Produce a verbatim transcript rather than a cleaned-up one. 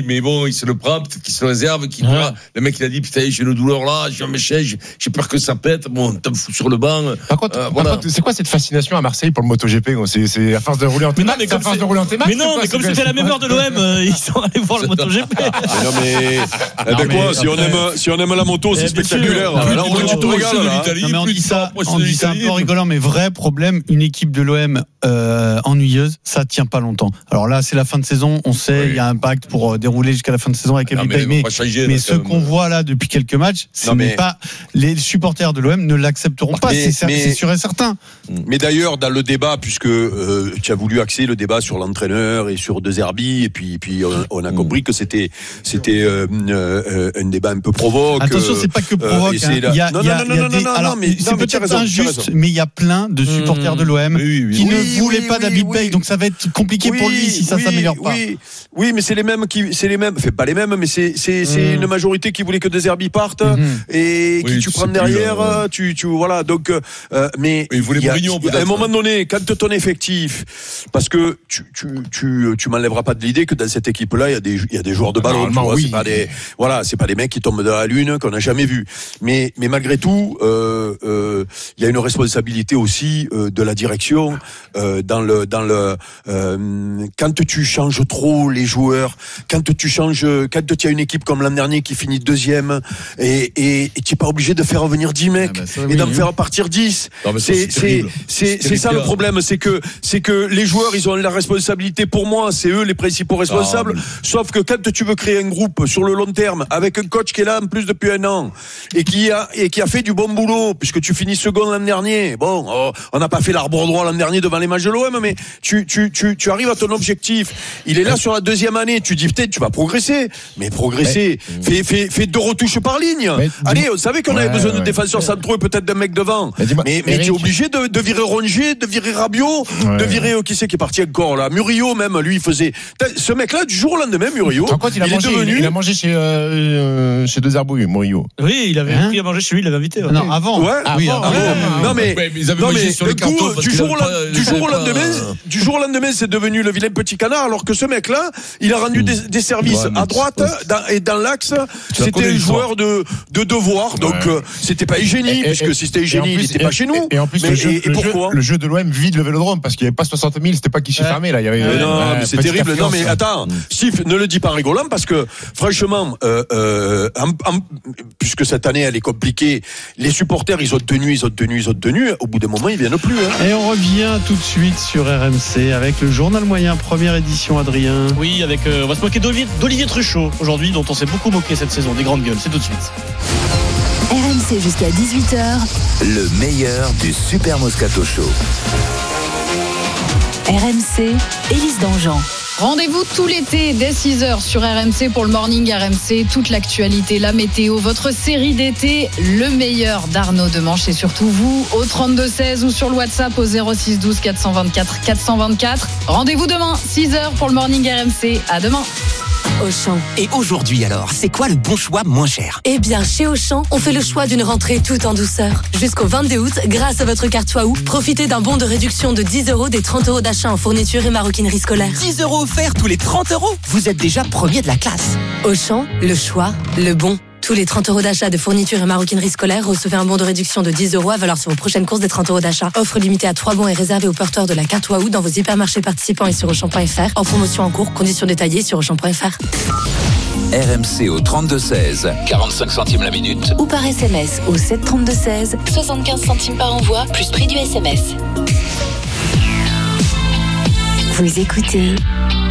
dit, mais bon, il se le prend, peut-être qu'il se le réserve, qu'il Ouais. pourra. Le mec, il a dit, putain, j'ai une douleur là, j'ai un méchant, j'ai, j'ai peur que ça pète. Bon, t'en fous sur le banc. Par contre, Euh, par voilà. contre, c'est quoi cette fascination à Marseille pour le MotoGP gros c'est, c'est à force de rouler en Mais non, T-Max, mais c'est à comme force c'est- de rouler en T-Max. Mais non, c'est quoi, mais comme c'est c'était quoi, la même heure de l'O M, euh, ils sont allés voir le MotoGP. Mais non mais, eh ben mais quoi, si on après- aime, si on aime la moto, c'est Eh, spectaculaire. bien sûr. Là, on Plus tu te tu régales, rapproches de là. l'Italie, Non mais on plus dit tu ça, rapproches on de dit ça un l'Italie. peu rigolant, mais vrai problème, une équipe de l'O M euh, ennuyeuse, ça tient pas longtemps. Alors là, c'est la fin de saison, on sait, il Oui. y a un pacte pour euh, dérouler jusqu'à la fin de saison avec Non, Eddie mais Pay, on mais, va changer, mais là, ce quand même. qu'on voit là depuis quelques matchs, ce Non, n'est mais- pas les supporters de l'O M ne l'accepteront pas, Mais- c'est, mais- c'est sûr et certain. Mais d'ailleurs, dans le débat, puisque euh, tu as voulu axer le débat sur l'entraîneur et sur De Zerbi, et puis, puis on, on a compris que c'était, c'était euh, euh, un débat un peu provoque. Attention, c'est pas que provoque. et c'est hein. la- Il y a, non, il y a- non, il y a non, non, des- non, alors, non, mais- c'est non, mais tu as peut-être raison, tu as injuste, raison. mais il y a plein de supporters de l'O M Oui, oui, oui. qui Oui, ne voulaient oui, pas oui, David oui. Pay, donc ça va être compliqué pour lui si ça oui, s'améliore pas. Oui, oui, mais c'est les mêmes qui, c'est les mêmes, fait pas les mêmes, mais c'est, c'est, c'est Mm. une majorité qui voulait que De Zerbi parte Mhm. et qui Oui, tu tu prends sais plus, derrière, là, ouais. tu, tu, voilà, donc, euh, mais Il voulait il y a- Mourinho, il y a- à un peut-être. moment donné, quand ton effectif, parce que tu, tu, tu, tu m'enlèveras pas de l'idée que dans cette équipe-là, il y a des, il y a des joueurs de ballon, tu Normalement, vois, oui. c'est pas des, voilà, c'est pas des mecs qui tombent de la lune qu'on n'a jamais vu. Mais, mais malgré tout, euh, euh, il y a une responsabilité aussi euh, de la direction euh, dans le, dans le, euh, quand tu changes trop les joueurs, quand tu changes, quand tu as une équipe comme l'an dernier qui finit deuxième et, et, et tu n'es pas obligé de faire revenir dix mecs Ah bah ça, et oui, d'en oui. faire partir dix. Non, mais ça, C'est, c'est c'est, terrible. c'est, C'est c'est ça terrible. le problème, c'est que, c'est que les joueurs, ils ont la responsabilité pour moi, c'est eux les principaux responsables. Ah, Sauf que quand tu veux créer un groupe sur le long terme avec un coach qui est là en plus depuis un an et qui a, et qui a fait du bon boulot puisque tu finis second l'an dernier. Bon, oh, on n'a pas fait l'arbre droit l'an dernier devant les matchs de l'O M, mais tu, tu, tu, tu arrives à ton objectif. Il est là sur la deuxième année. Tu dis peut-être tu vas progresser, mais progresser, fais, fais, fais deux retouches par ligne. Mais Allez, on savait qu'on Ouais, avait besoin de ouais. défenseurs centraux et peut-être d'un mec devant. Mais dis-moi, Mais, mais Eric- tu es obligé de, de virer Rongier, de virer Rabiot, Ouais. de virer, euh, qui c'est qui est parti encore là? Murillo même, lui, il faisait. Putain, ce mec-là, du jour au lendemain, Murillo, En compte, il a il mangé, est devenu. il a mangé chez, euh, chez De Zerbi, Murillo. Oui, il avait Hein pris à manger chez lui, il l'avait invité. ouais. Non, avant. Ouais, oui, avant, avant. Ah ouais. bon non mais, Ouais, mais ils avaient non mangé mais sur les d'un coup, cartons parce du qu'ils jour au avaient lendemain, pas- du ils jour au avaient pas, lendemain, euh, du jour au lendemain, c'est devenu le vilain petit canard, alors que ce mec-là, il a rendu des, des services Ouais, mais à droite c'est dans- et dans l'axe. Tu la C'était connais, un l'histoire. joueur de de devoir, donc Ouais. euh, c'était pas Eugénie, Et- et- puisque si c'était et en Eugénie, il plus- n'était et- pas chez nous. Et, et en plus, Mais le, jeu, et, et le, jeu, pourquoi le jeu de l'O M vide le Vélodrome parce qu'il n'y avait pas soixante mille, c'était pas guichet Ouais. fermé là. Il y avait, Mais non, ouais, mais c'est petite terrible. Non, affluence. mais attends, Steve, ne le dis pas rigolant parce que, franchement, euh, euh, en- en- puisque cette année elle est compliquée, les supporters ils ont tenu, ils ont tenu, ils ont tenu. Au bout d'un moment, ils viennent plus. Hein. Et on revient tout de suite sur R M C avec le journal moyen, première édition, Adrien. Oui, avec, euh, on va se moquer d'Olivier, d'Olivier Truchot aujourd'hui, dont on s'est beaucoup moqué cette saison, des grandes gueules. C'est tout de suite. R M C jusqu'à dix-huit heures. Le meilleur du Super Moscato Show. R M C, Élise Dangean. Rendez-vous tout l'été dès six heures sur R M C pour le Morning R M C. Toute l'actualité, la météo, votre série d'été, le meilleur d'Arnaud Demanche et surtout vous au trente-deux seize ou sur le WhatsApp au zéro six douze quatre cent vingt-quatre quatre cent vingt-quatre. Rendez-vous demain, six heures pour le Morning R M C. À demain. Auchan. Et aujourd'hui alors, c'est quoi le bon choix moins cher? Eh bien, chez Auchan, on fait le choix d'une rentrée tout en douceur. Jusqu'au vingt-deux août, grâce à votre carte Waouh, profitez d'un bon de réduction de dix euros des trente euros d'achat en fourniture et maroquinerie scolaire. dix euros offerts tous les trente euros. Vous êtes déjà premier de la classe. Auchan, le choix, le bon. Tous les trente euros d'achat de fourniture et maroquinerie scolaire, recevez un bon de réduction de dix euros à valeur sur vos prochaines courses des trente euros d'achat. Offre limitée à trois bons et réservée aux porteurs de la carte Waouh dans vos hypermarchés participants et sur Auchan point F R. En promotion en cours, conditions détaillées sur Auchan point F R. R M C au trente-deux seize, quarante-cinq centimes la minute. Ou par S M S au sept trente-deux seize, soixante-quinze centimes par envoi, plus prix du S M S. Vous écoutez